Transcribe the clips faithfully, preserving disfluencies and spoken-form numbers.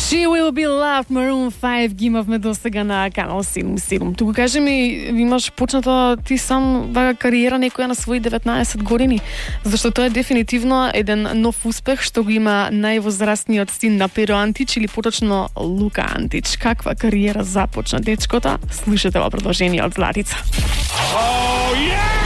She Will Be Loved, Maroon five ги имавме до сега на канал седум седум. Туку кажи ми, имаш почната ти сам вака кариера некоја на своји деветнаесет години? Зашто тоа е дефинитивно еден нов успех што го има највозрастниот син на Перо Антич или поточно Лука Антич. Каква кариера започна дечкота? Слушате во продолжение од Златица. Oh, yeah!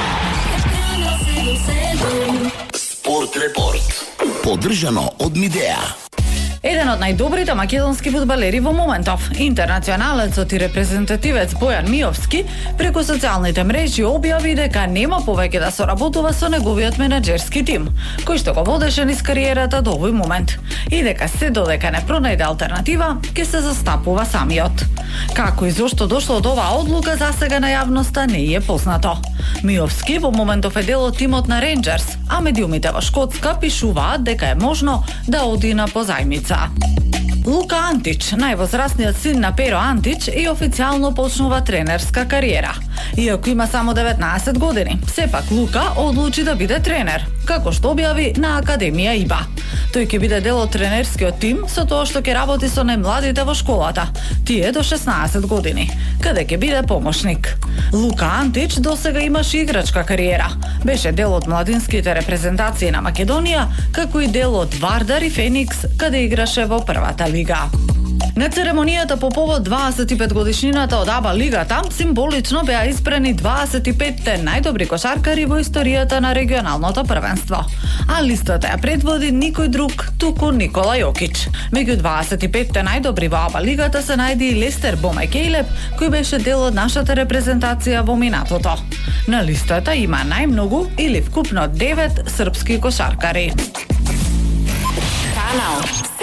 Спорт репорт. Поддржано од Мидеа. Еден од најдобрите македонски фудбалери во моментов, интернационалецот и репрезентативец Бојан Миовски, преку социјалните мрежи објави дека нема повеќе да соработува со неговиот менаџерски тим, кој што го водеше низ кариерата до овој момент, и дека се додека не пронајде алтернатива, ќе се застапува самиот. Како и зошто дошло до оваа одлука, засега на јавноста не е познато. Миовски во моментов е дел од тимот на Рейнџерс, а медиумите во Шкотска пишуваат дека е можно да оди на позајмица. Лука Антич, највозрастниот син на Перо Антич, и официјално почнува тренерска кариера. Иако има само деветнаесет години, сепак Лука одлучи да биде тренер, како што објави на Академија ИБА. Тој ќе биде дел од тренерскиот тим со тоа што ќе работи со најмладите во школата, тие до шеснаесет години, каде ќе биде помошник. Лука Антич досега имаше играчка кариера. Беше дел од младинските репрезентации на Македонија, како и дел од Вардар и Феникс, каде играше во првата лига. На церемонијата по повод дваесет и пет годишнината од АБА лигата, символично беа испрени дваесет и петте најдобри кошаркари во историјата на регионалното првенство. А листата ја предводи никој друг, туку Никола Јокич. Меѓу дваесет и петте најдобри во АБА лигата се најде и Лестер Бомекејлеп, кој беше дел од нашата репрезентација во минатото. На листата има најмногу или вкупно девет српски кошаркари. Канал